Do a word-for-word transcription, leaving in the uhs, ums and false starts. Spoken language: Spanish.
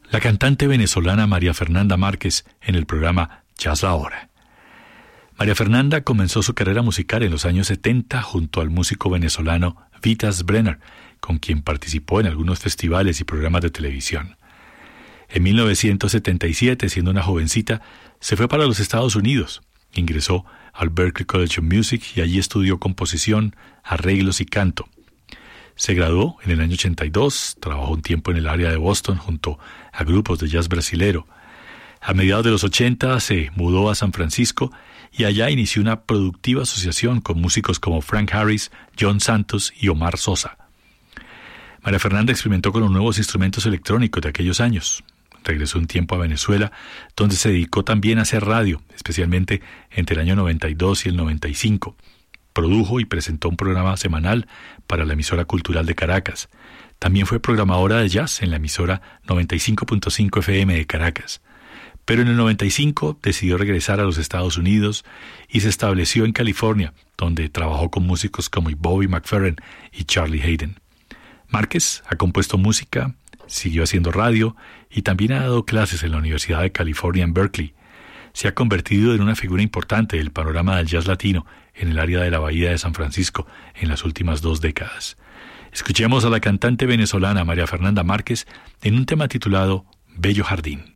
la cantante venezolana María Fernanda Márquez en el programa Jazz La Hora. María Fernanda comenzó su carrera musical en los años setenta junto al músico venezolano Vitas Brenner, con quien participó en algunos festivales y programas de televisión. En mil novecientos setenta y siete, siendo una jovencita, se fue para los Estados Unidos. Ingresó al Berklee College of Music y allí estudió composición, arreglos y canto. Se graduó en el año ochenta y dos, trabajó un tiempo en el área de Boston junto a grupos de jazz brasilero. A mediados de los ochenta se mudó a San Francisco y allá inició una productiva asociación con músicos como Frank Harris, John Santos y Omar Sosa. María Fernanda experimentó con los nuevos instrumentos electrónicos de aquellos años. Regresó un tiempo a Venezuela, donde se dedicó también a hacer radio, especialmente entre el año noventa y dos y el noventa y cinco. Produjo y presentó un programa semanal para la emisora cultural de Caracas. También fue programadora de jazz en la emisora noventa y cinco punto cinco F M de Caracas. Pero en el noventa y cinco decidió regresar a los Estados Unidos y se estableció en California, donde trabajó con músicos como Bobby McFerrin y Charlie Hayden. Márquez ha compuesto música, siguió haciendo radio y también ha dado clases en la Universidad de California en Berkeley. Se ha convertido en una figura importante del panorama del jazz latino en el área de la Bahía de San Francisco en las últimas dos décadas. Escuchemos a la cantante venezolana María Fernanda Márquez en un tema titulado Bello Jardín.